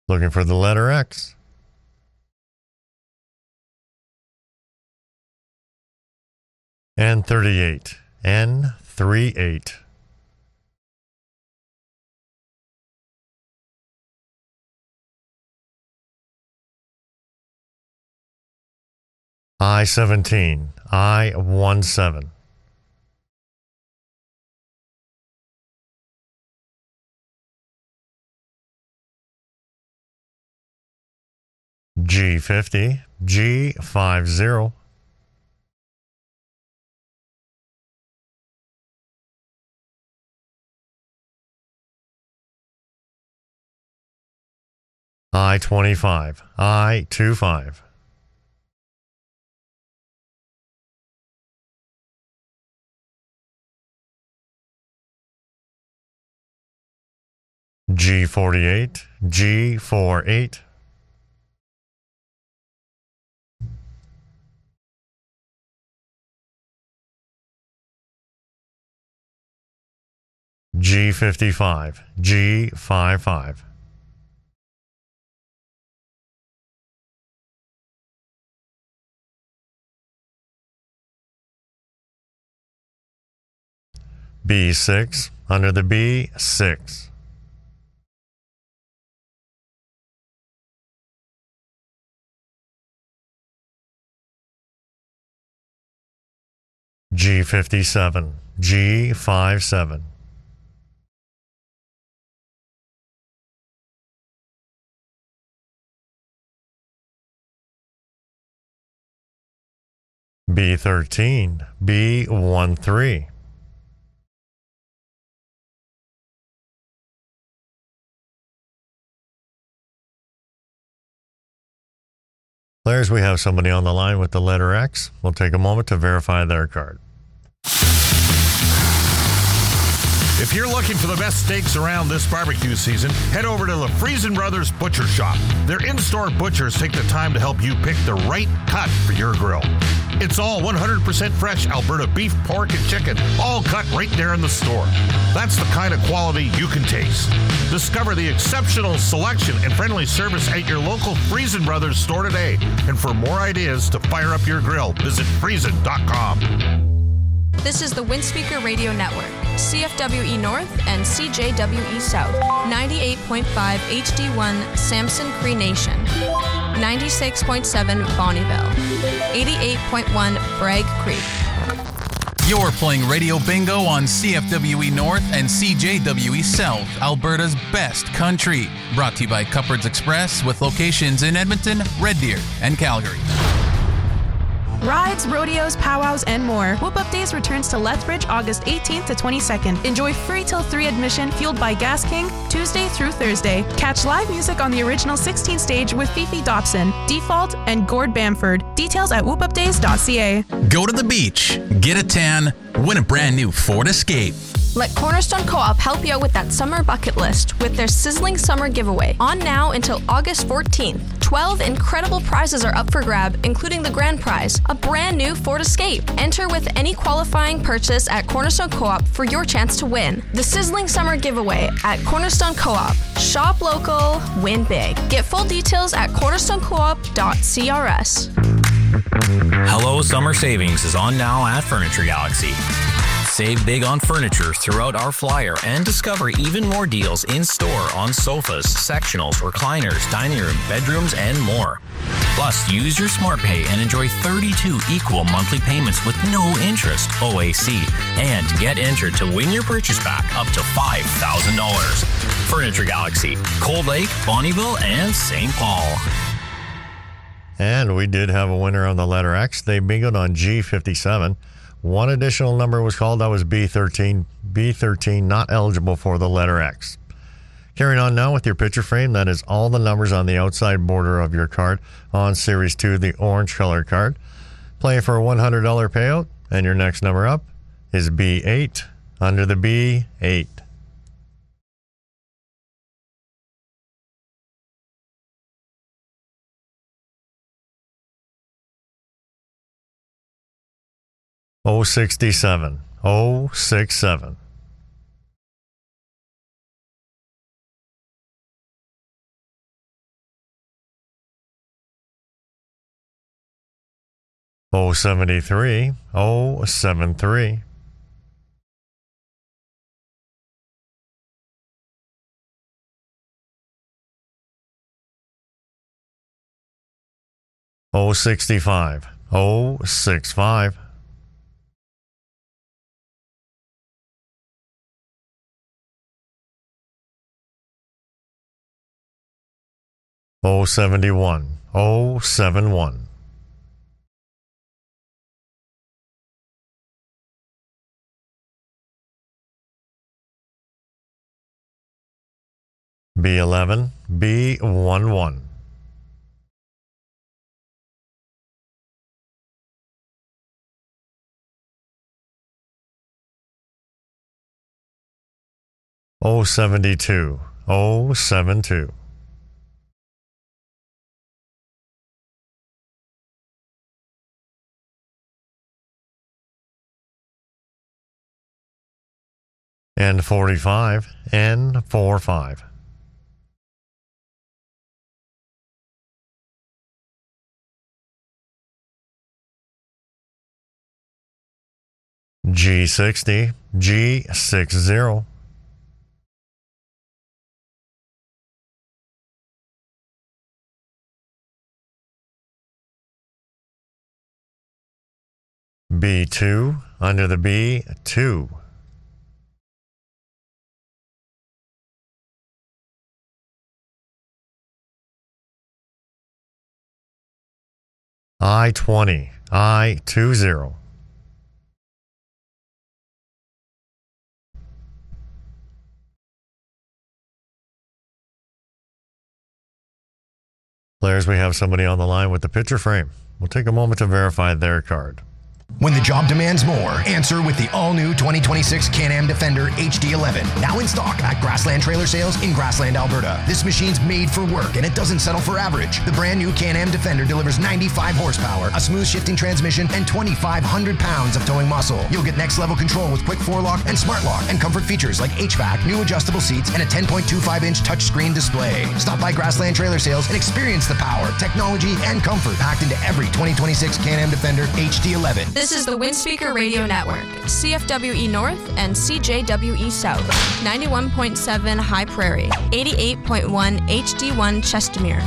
Looking for the letter X. N38. N38. I-17. I-17. G50. G50. I-25. I-25. G48. G48. G55. G55. B6. Under the B6. G57. G57. B13. B13. Players, we have somebody on the line with the letter X. We'll take a moment to verify their card. If you're looking for the best steaks around this barbecue season, head over to the Friesen Brothers Butcher Shop. Their in-store butchers take the time to help you pick the right cut for your grill. It's all 100% fresh Alberta beef, pork, and chicken, all cut right there in the store. That's the kind of quality you can taste. Discover the exceptional selection and friendly service at your local Friesen Brothers store today. And for more ideas to fire up your grill, visit Friesen.com. This is the Windspeaker Radio Network, CFWE North and CJWE South, 98.5 HD1 Samson Cree Nation, 96.7 Bonnieville, 88.1 Bragg Creek. You're playing Radio Bingo on CFWE North and CJWE South, Alberta's best country. Brought to you by Cupboards Express with locations in Edmonton, Red Deer, and Calgary. Rides, rodeos, powwows, and more. Whoop Up Days returns to Lethbridge August 18th to 22nd. Enjoy free till 3 admission fueled by Gas King Tuesday through Thursday. Catch live music on the original 16 stage with Fifi Dobson, Default, and Gord Bamford. Details at whoopupdays.ca. Go to the beach, get a tan, win a brand new Ford Escape. Let Cornerstone Co-op help you out with that summer bucket list with their sizzling summer giveaway. On now until August 14th. 12 incredible prizes are up for grab, including the grand prize, a brand new Ford Escape. Enter with any qualifying purchase at Cornerstone Co-op for your chance to win. The sizzling summer giveaway at Cornerstone Co-op. Shop local, win big. Get full details at cornerstonecoop.crs. Hello Summer Savings is on now at Furniture Galaxy. Save big on furniture throughout our flyer and discover even more deals in store on sofas, sectionals, recliners, dining room, bedrooms, and more. Plus, use your SmartPay and enjoy 32 equal monthly payments with no interest, OAC, and get entered to win your purchase back up to $5,000. Furniture Galaxy, Cold Lake, Bonnieville, and St. Paul. And we did have a winner on the letter X. They bingoed on G57. One additional number was called. That was B13. B13 not eligible for the letter X. Carrying on now with your picture frame. That is all the numbers on the outside border of your card on Series 2, the orange color card. Playing for a $100 payout. And your next number up is B8. Under the B8. O67. 067. 073 073. Oh 65 065. Oh 71 071. B11 B11. Oh 72 072. N45 N45. G60 G60. B2 under the B2. I-20 I-20. Players, we have somebody on the line with the picture frame. We'll take a moment to verify their card. When the job demands more, answer with the all-new 2026 Can-Am Defender HD11. Now in stock at Grassland Trailer Sales in Grassland, Alberta. This machine's made for work and it doesn't settle for average. The brand new Can-Am Defender delivers 95 horsepower, a smooth shifting transmission, and 2,500 pounds of towing muscle. You'll get next-level control with quick forelock and smart lock, and comfort features like HVAC, new adjustable seats, and a 10.25-inch touchscreen display. Stop by Grassland Trailer Sales and experience the power, technology, and comfort packed into every 2026 Can-Am Defender HD11. This is the Windspeaker Radio Network, CFWE North and CJWE South, 91.7 High Prairie, 88.1 HD1 Chestermere,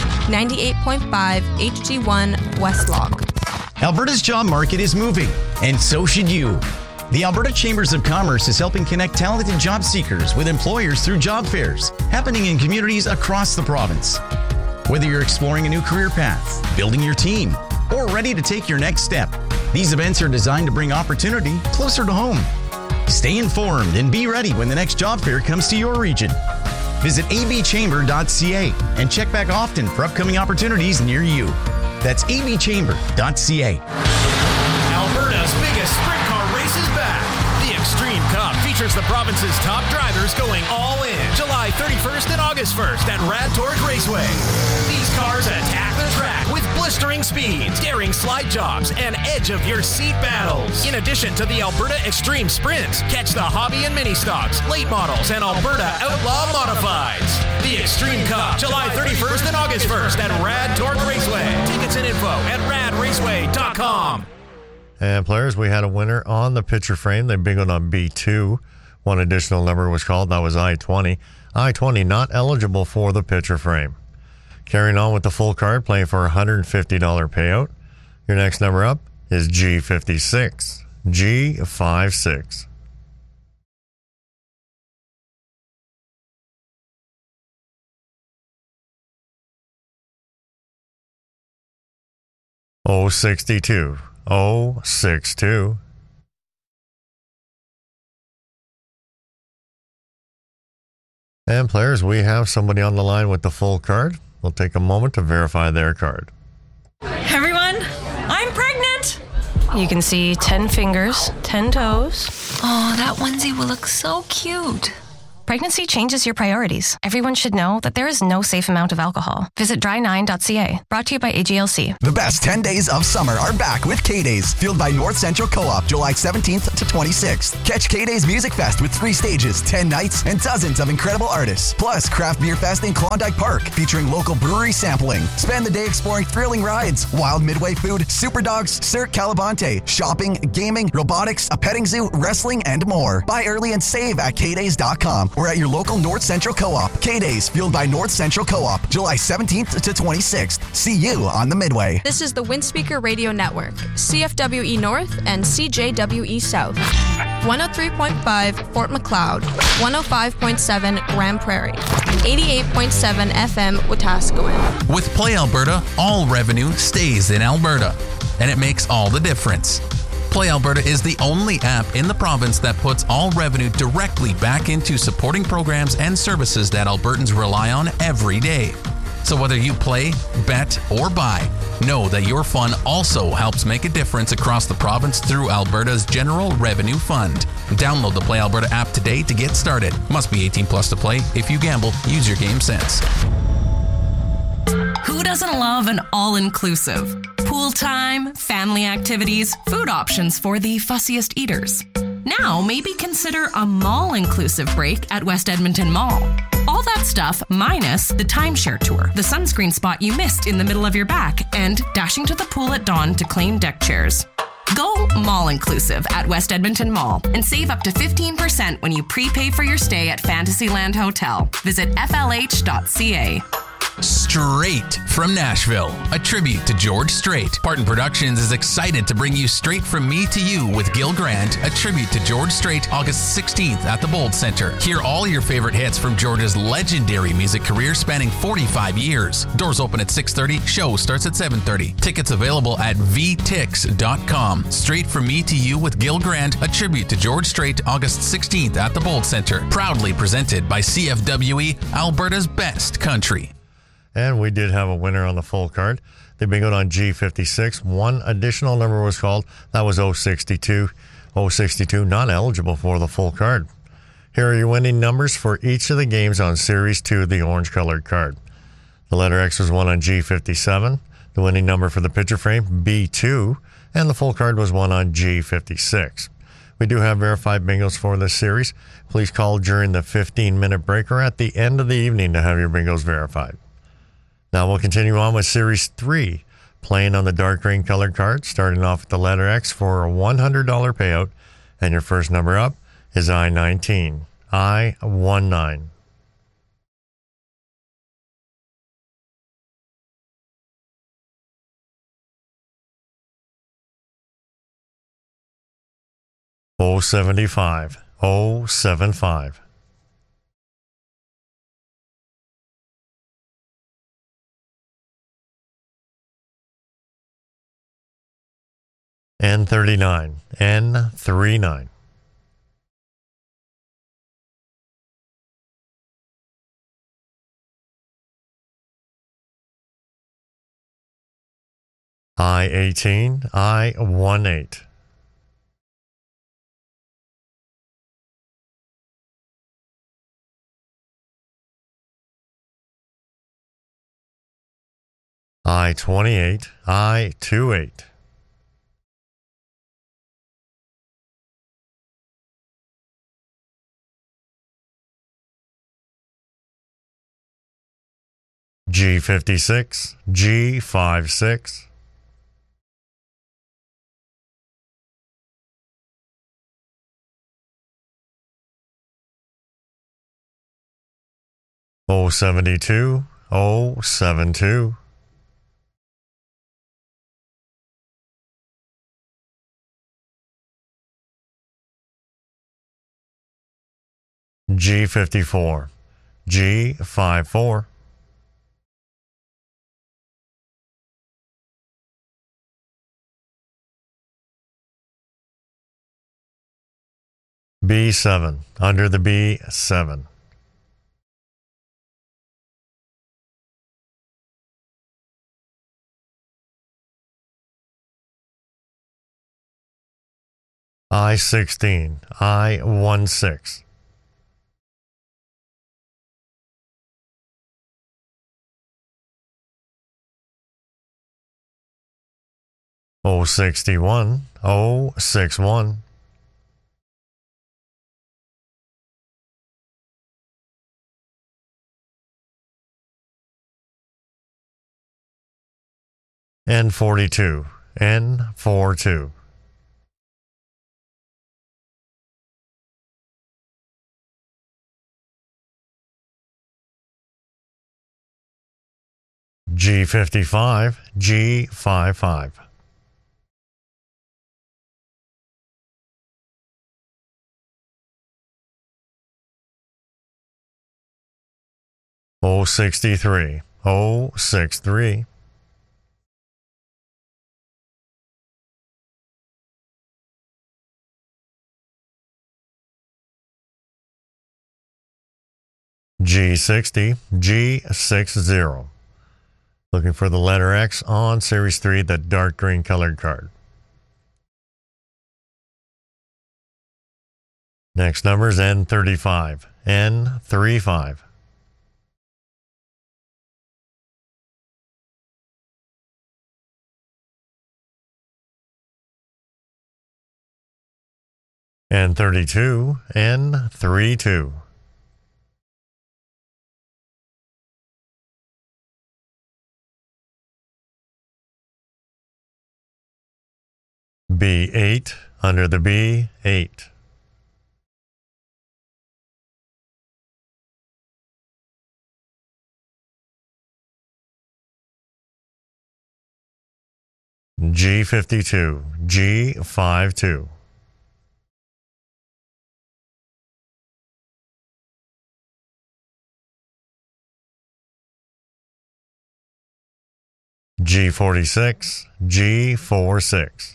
98.5 HD1 West Log. Alberta's job market is moving, and so should you. The Alberta Chambers of Commerce is helping connect talented job seekers with employers through job fairs happening in communities across the province. Whether you're exploring a new career path, building your team, or ready to take your next step, these events are designed to bring opportunity closer to home. Stay informed and be ready when the next job fair comes to your region. Visit abchamber.ca and check back often for upcoming opportunities near you. That's abchamber.ca. Alberta's biggest sprint car race is back. The Extreme Cup features the province's top drivers going all in July 31st and August 1st at Rad Torque Raceway. These cars attack the track with blistering speeds, daring slide jobs, and edge-of-your-seat battles. In addition to the Alberta Extreme Sprints, catch the hobby and mini stocks, late models, and Alberta Outlaw Modifieds. The Extreme Cup, July 31st and August 1st at Rad Torque Raceway. Tickets and info at radraceway.com. And players, we had a winner on the picture frame. They bingoed on B2. One additional number was called. That was I-20. I-20 not eligible for the picture frame. Carrying on with the full card, playing for a $150 payout. Your next number up is G56. G56. O62. 062. And players, we have somebody on the line with the full card. We'll take a moment to verify their card. Everyone, I'm pregnant. You can see 10 fingers, 10 toes. Oh, that onesie will look so cute. Pregnancy changes your priorities. Everyone should know that there is no safe amount of alcohol. Visit dry9.ca. Brought to you by AGLC. The best 10 days of summer are back with K-Days, fueled by North Central Co-op, July 17th to 26th. Catch K-Days Music Fest with 3 stages, 10 nights, and dozens of incredible artists. Plus, Craft Beer Fest in Klondike Park, featuring local brewery sampling. Spend the day exploring thrilling rides, wild Midway food, super dogs, Cirque Calabante, shopping, gaming, robotics, a petting zoo, wrestling, and more. Buy early and save at kdays.com or at your local North Central Co-op. K-Days, fueled by North Central Co-op, July 17th to 26th. See you on the Midway. This is the Windspeaker Radio Network, CFWE North and CJWE South. 103.5 Fort McLeod, 105.7 Grand Prairie, 88.7 FM Wetaskiwin. With Play Alberta, all revenue stays in Alberta, and it makes all the difference. Play Alberta is the only app in the province that puts all revenue directly back into supporting programs and services that Albertans rely on every day. So whether you play, bet, or buy, know that your fun also helps make a difference across the province through Alberta's General Revenue Fund. Download the Play Alberta app today to get started. Must be 18 plus to play. If you gamble, use your game sense. Who doesn't love an all-inclusive? Pool time, family activities, food options for the fussiest eaters. Now, maybe consider a mall-inclusive break at West Edmonton Mall. All that stuff minus the timeshare tour, the sunscreen spot you missed in the middle of your back, and dashing to the pool at dawn to claim deck chairs. Go mall-inclusive at West Edmonton Mall and save up to 15% when you prepay for your stay at Fantasyland Hotel. Visit flh.ca. Straight from Nashville, a tribute to George Strait. Parton Productions is excited to bring you Straight From Me to You with Gil Grant, a tribute to George Strait, August 16th at the Bold Center. Hear all your favorite hits from George's legendary music career spanning 45 years. Doors open at 6:30, show starts at 7:30. Tickets available at vtix.com. Straight From Me to You with Gil Grant, a tribute to George Strait, August 16th at the Bold Center. Proudly presented by CFWE, Alberta's best country. And we did have a winner on the full card. They bingoed on G56. One additional number was called. That was 062. 062, not eligible for the full card. Here are your winning numbers for each of the games on Series 2 of the orange-colored card. The letter X was won on G57. The winning number for the picture frame, B2. And the full card was won on G56. We do have verified bingos for this series. Please call during the 15-minute break or at the end of the evening to have your bingos verified. Now we'll continue on with Series 3, playing on the dark green colored card, starting off with the letter X for a $100 payout. And your first number up is I-19. I-19. $0.75. $0.75. N39. N39. I-18. I-18. I-28. I-28. G56, G56. O72, O72. G54, G54. B7, under the B7. I-16, I-16. 061 061. N42, N42. G55, G55. O63, O63. G60, G60. Looking for the letter X on Series 3, the dark green colored card. Next number is N35, N35. N32, N32. B8 under the B8. G52, G52. G46, G46.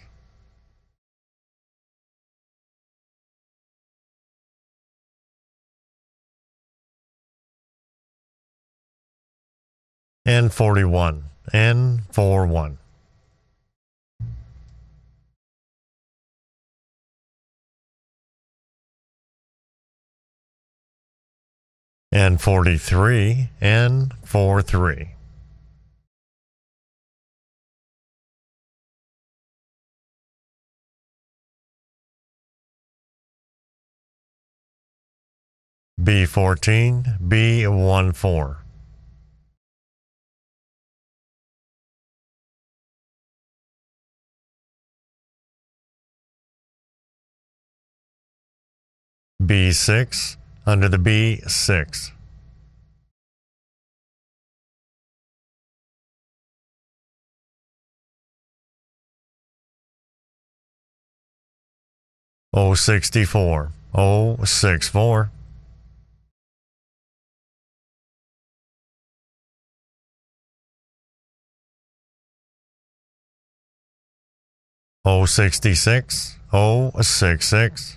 N41, N41. N43, N43. B14, B14. B6 under the B6. O64, O64. O66, O66.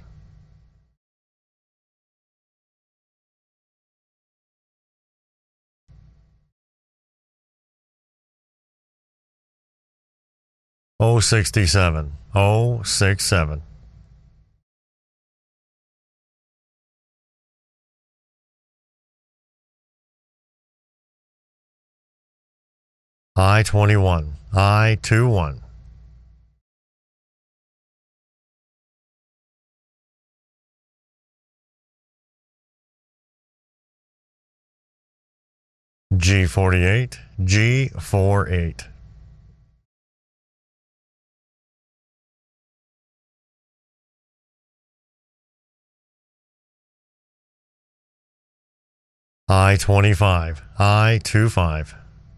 O67, O67. I-21, I-21. G48, G48. I-25, I-25.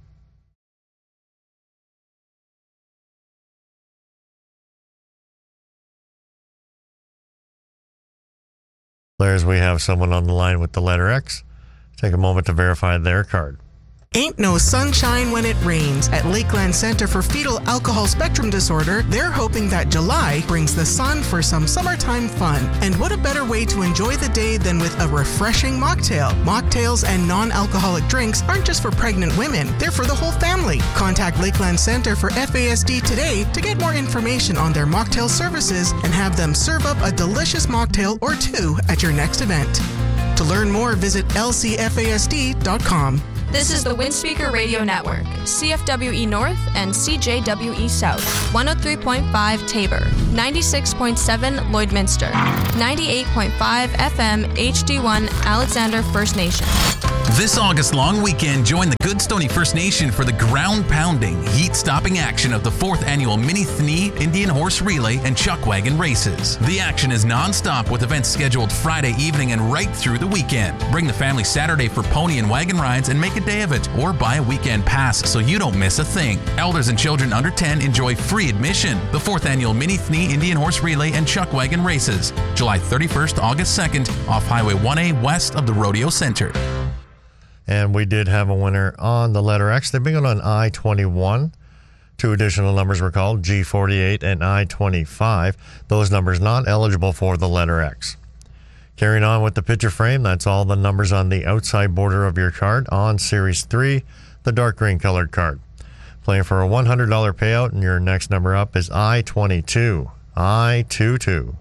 Players, we have someone on the line with the letter X. Take a moment to verify their card. Ain't no sunshine when it rains. At Lakeland Center for Fetal Alcohol Spectrum Disorder, they're hoping that July brings the sun for some summertime fun. And what a better way to enjoy the day than with a refreshing mocktail. Mocktails and non-alcoholic drinks aren't just for pregnant women, they're for the whole family. Contact Lakeland Center for FASD today to get more information on their mocktail services and have them serve up a delicious mocktail or two at your next event. To learn more, visit lcfasd.com. This is the Windspeaker Radio Network, CFWE North and CJWE South, 103.5 Tabor, 96.7 Lloydminster, 98.5 FM HD1 Alexander First Nation. This August long weekend, join the Goodstony First Nation for the ground-pounding, heat-stopping action of the 4th annual Mini Thnee Indian Horse Relay and Chuck Wagon races. The action is non-stop with events scheduled Friday evening and right through the weekend. Bring the family Saturday for pony and wagon rides and make a day of it, or buy a weekend pass so you don't miss a thing. Elders and children under 10 enjoy free admission. The 4th annual Mini Thnee Indian Horse Relay and Chuck Wagon races, July 31st, August 2nd, off Highway 1A west of the Rodeo Center. And we did have a winner on the letter X. They've been on I-21. 2 additional numbers were called, G48 and I-25. Those numbers not eligible for the letter X. Carrying on with the picture frame, that's all the numbers on the outside border of your card on Series 3, the dark green colored card. Playing for a $100 payout, and your next number up is I-22. I-22.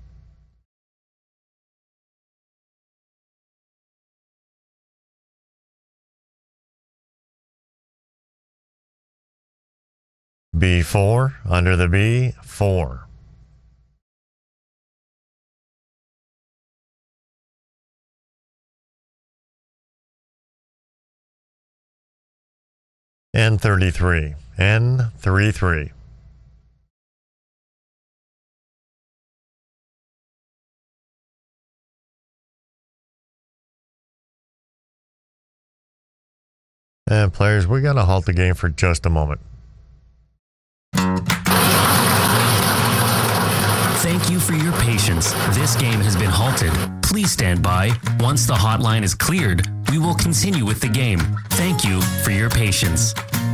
B4, under the B, 4. N33, N33. And players, we got to halt the game for just a moment. Thank you for your patience. This game has been halted. Please stand by. Once the hotline is cleared, we will continue with the game. Thank you for your patience.